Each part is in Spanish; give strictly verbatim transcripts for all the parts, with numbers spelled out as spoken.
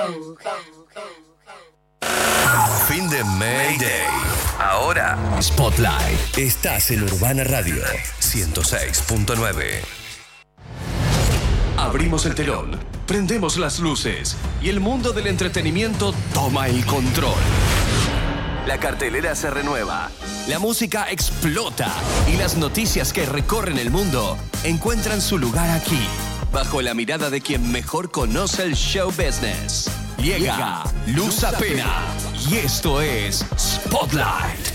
Fin de Mayday. Ahora, Spotlight. Estás en Urbana Radio ciento seis punto nueve. Abrimos el telón, prendemos las luces y el mundo del entretenimiento toma el control. La cartelera se renueva, la música explota y las noticias que recorren el mundo encuentran su lugar aquí, bajo la mirada de quien mejor conoce el show business. Llega Luz Apena y esto es Spotlight.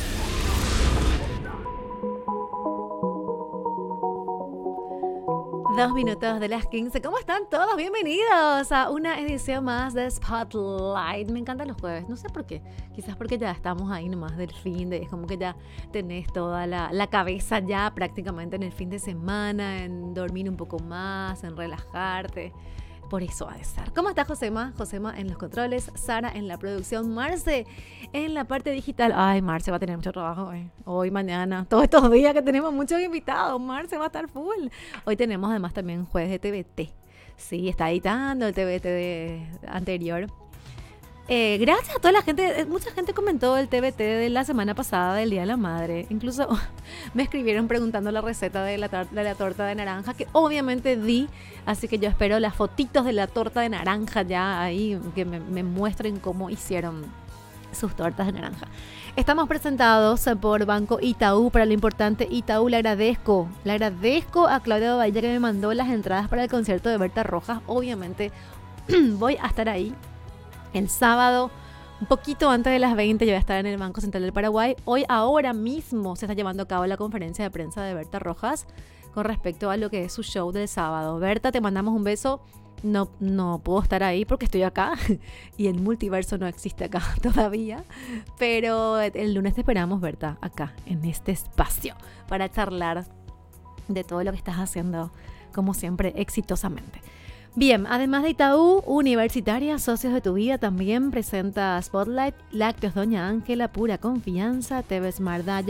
Dos minutos de las quince. ¿Cómo están todos? Bienvenidos a una edición más de Spotlight. Me encantan los jueves. No sé por qué. Quizás porque ya estamos ahí nomás del fin de... Es como que ya tenés toda la, la cabeza ya prácticamente en el fin de semana, en dormir un poco más, en relajarte. Por eso ha de ser. ¿Cómo está Josema? Josema en los controles, Sara en la producción, Marce en la parte digital. Ay, Marce va a tener mucho trabajo hoy, hoy, mañana, todos estos días que tenemos muchos invitados. Marce va a estar full. Hoy tenemos además también jueves de T V T. Sí, está editando el T V T de anterior. Eh, gracias a toda la gente, mucha gente comentó el T V T de la semana pasada del Día de la Madre. Incluso me escribieron preguntando la receta de la, de la torta de naranja, que obviamente di, así que yo espero las fotitos de la torta de naranja ya ahí, que me, me muestren cómo hicieron sus tortas de naranja. Estamos presentados por Banco Itaú, para lo importante Itaú. Le agradezco, le agradezco a Claudia Valle que me mandó las entradas para el concierto de Berta Rojas. Obviamente voy a estar ahí el sábado, un poquito antes de las veinte, yo voy a estar en el Banco Central del Paraguay. Hoy, ahora mismo, se está llevando a cabo la conferencia de prensa de Berta Rojas con respecto a lo que es su show del sábado. Berta, te mandamos un beso. No, no puedo estar ahí porque estoy acá y el multiverso no existe acá todavía. Pero el lunes te esperamos, Berta, acá, en este espacio, para charlar de todo lo que estás haciendo, como siempre, exitosamente. Bien, además de Itaú, Universitaria, Socios de tu Vida, también presenta Spotlight, Lácteos Doña Ángela, Pura Confianza, T V Smart